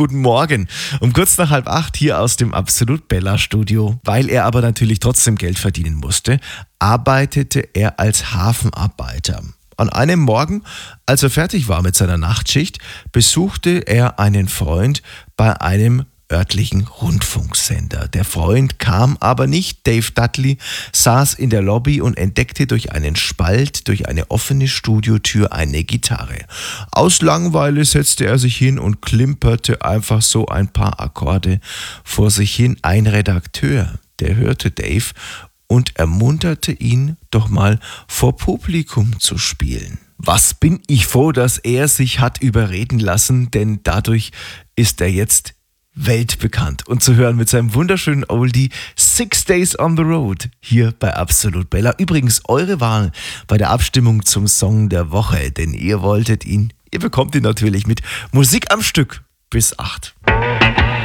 guten Morgen. Um kurz nach 7:30 hier aus dem Absolut Bella Studio. Weil er aber natürlich trotzdem Geld verdienen musste, arbeitete er als Hafenarbeiter. An einem Morgen, als er fertig war mit seiner Nachtschicht, besuchte er einen Freund bei einem örtlichen Rundfunksender. Der Freund kam aber nicht. Dave Dudley saß in der Lobby und entdeckte durch einen Spalt, durch eine offene Studiotür eine Gitarre. Aus Langeweile setzte er sich hin und klimperte einfach so ein paar Akkorde vor sich hin. Ein Redakteur, der hörte Dave und ermunterte ihn, doch mal vor Publikum zu spielen. Was bin ich froh, dass er sich hat überreden lassen, denn dadurch ist er jetzt weltbekannt und zu hören mit seinem wunderschönen Oldie 6 Days on the Road hier bei Absolut Bella. Übrigens eure Wahl bei der Abstimmung zum Song der Woche, denn ihr wolltet ihn, ihr bekommt ihn natürlich mit Musik am Stück bis 8.